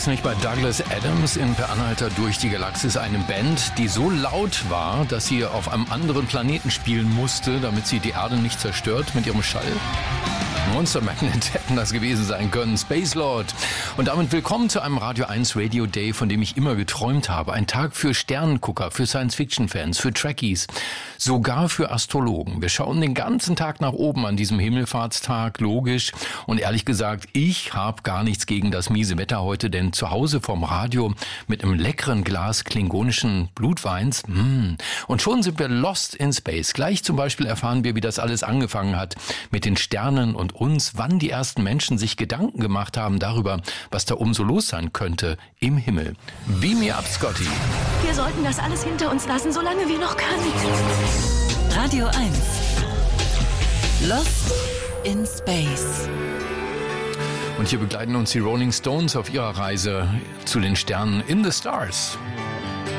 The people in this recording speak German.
das nicht bei Douglas Adams in Per Anhalter durch die Galaxis, eine Band, die so laut war, dass sie auf einem anderen Planeten spielen musste, damit sie die Erde nicht zerstört mit ihrem Schall? Monster Magnet hätten das gewesen sein können. Space Lord. Und damit willkommen zu einem Radio 1 Radio Day, von dem ich immer geträumt habe. Ein Tag für Sternengucker, für Science-Fiction-Fans, für Trekkies, sogar für Astrologen. Wir schauen den ganzen Tag nach oben an diesem Himmelfahrtstag, logisch. Und ehrlich gesagt, ich habe gar nichts gegen das miese Wetter heute, denn zu Hause vorm Radio mit einem leckeren Glas klingonischen Blutweins. Und schon sind wir lost in space. Gleich zum Beispiel erfahren wir, wie das alles angefangen hat mit den Sternen und uns, wann die ersten Menschen sich Gedanken gemacht haben darüber, was da oben so los sein könnte im Himmel. Beam me up, Scotty. Wir sollten das alles hinter uns lassen, solange wir noch können. Radio 1. Lost in Space. Und hier begleiten uns die Rolling Stones auf ihrer Reise zu den Sternen in the Stars.